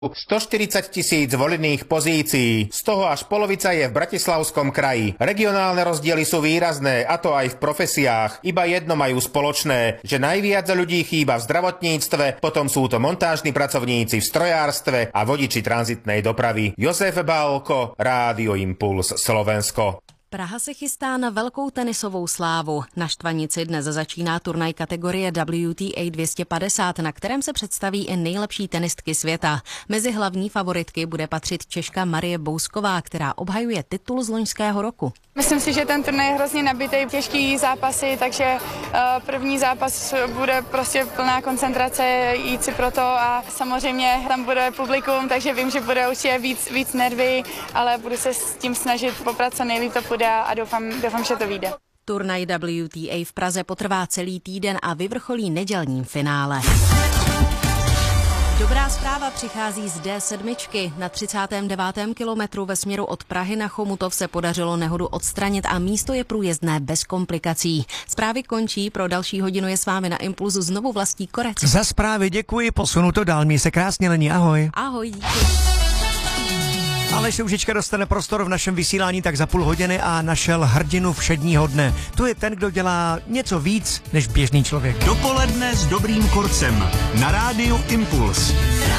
140 000 voľných pozícií, z toho až polovica je v Bratislavskom kraji. Regionálne rozdiely sú výrazné, a to aj v profesiách. Iba jedno majú spoločné, že najviac ľudí chýba v zdravotníctve, potom sú to montážni pracovníci v strojárstve a vodiči tranzitnej dopravy. Josef Bálko, Rádio Impuls, Slovensko. Praha se chystá na velkou tenisovou slávu. Na Štvanici dnes začíná turnaj kategorie WTA 250, na kterém se představí i nejlepší tenistky světa. Mezi hlavní favoritky bude patřit Češka Marie Bousková, která obhajuje titul z loňského roku. Myslím si, že ten turnaj je hrozně nabitý, těžký zápasy, takže první zápas bude prostě plná koncentrace, jít si pro to a samozřejmě tam bude publikum, takže vím, že bude určitě víc nervy, ale budu se s tím snažit poprat co nejlíp to půjde a doufám, že to vyjde. Turnaj WTA v Praze potrvá celý týden a vyvrcholí nedělním finále. Dobrá zpráva přichází z D7. Na 39. kilometru ve směru od Prahy na Chomutov se podařilo nehodu odstranit a místo je průjezdné bez komplikací. Zprávy končí, pro další hodinu je s vámi na Impulzu znovu Vlastí Korec. Za zprávy děkuji, posunu to dál, měj se krásně, Lení, ahoj. Ahoj, díky. Aleš Růžička dostane prostor v našem vysílání tak za půl hodiny a našel hrdinu všedního dne. To je ten, kdo dělá něco víc než běžný člověk. Dopoledne s Dobrým Korcem na Rádiu Impuls.